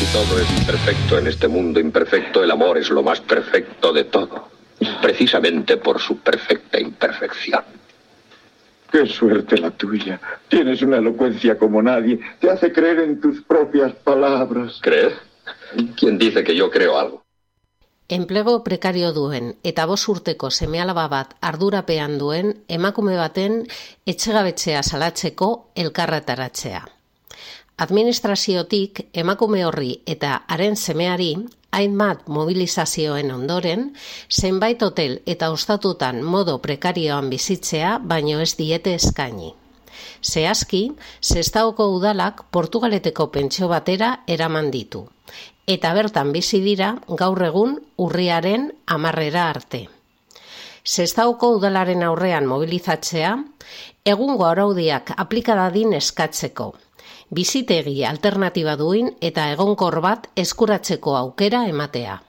Todo es imperfecto en este mundo imperfecto. El amor es lo más perfecto de todo, precisamente por su perfecta imperfección. Qué suerte la tuya. Tienes una elocuencia como nadie. Te hace creer en tus propias palabras. ¿Creer? ¿Quién dice que yo creo algo? Enplego prekario duen eta 5 urteko seme-alaba bat ardurapean duen emakume baten etxegabetzea salatzeko elkarretaratzea. Administraziotik emakume horri eta haren semeari hainbat mobilizazioen ondoren, zenbait hotel eta ostatutan modo prekarioan bizitzea baino ez diete eskaini. Zehazki, Sestaoko udalak Portugaleteko pentsio batera eraman ditu, eta bertan bizi dira gaur egun urriaren 10 arte. Sestaoko udalaren aurrean mobilizatzea, egungo araudiak aplika dadin eskatzeko, bizitegi alternatiba duin eta egonkor bat eskuratzeko aukera ematea.